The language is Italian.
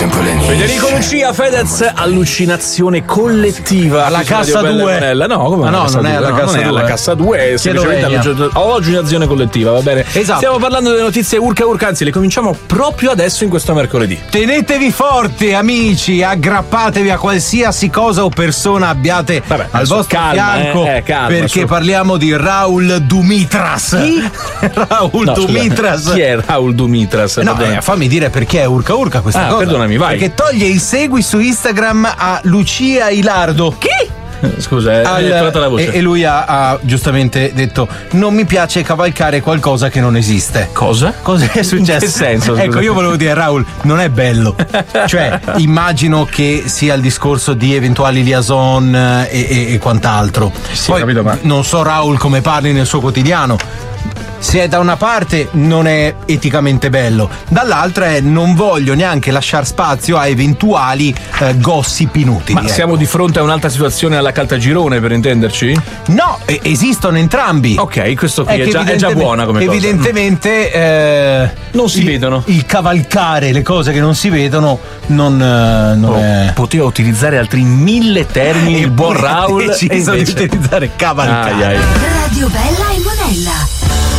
Federico Lucia, Fedez, allucinazione collettiva alla cassa 2. No, come no, non è alla cassa 2. Alla cassa 2, è semplicemente allucinazione collettiva, va bene? Esatto. Stiamo parlando delle notizie urca, anzi, le cominciamo proprio adesso in questo mercoledì. Tenetevi forti, amici, aggrappatevi a qualsiasi cosa o persona abbiate al vostro fianco, calma, perché parliamo di Raul Dumitras. Chi? Raul Dumitras. Chi è Raul Dumitras? No, fammi dire perché è urca questa cosa. Perdonami, vai. Perché toglie i segui su Instagram a Lucia Ilardo. Chi? Scusa, la voce. E lui ha giustamente detto: non mi piace cavalcare qualcosa che non esiste. Cosa? Cosa è successo? In che senso? Ecco, io volevo dire, Raul, non è bello. Cioè, immagino che sia il discorso di eventuali liaison e quant'altro. Sì, poi capito, ma non so Raul come parli nel suo quotidiano. Se è da una parte non è eticamente bello, dall'altra è non voglio neanche lasciare spazio a eventuali gossip inutili. Ma siamo di fronte a un'altra situazione alla Caltagirone, per intenderci? No, esistono entrambi. Ok, questo qui è già buona come cosa. Evidentemente non si vedono. Il cavalcare le cose che non si vedono non è. Poteva utilizzare altri 1000 termini il buon Raul di utilizzare cavalcare. Radio Bella e Monella.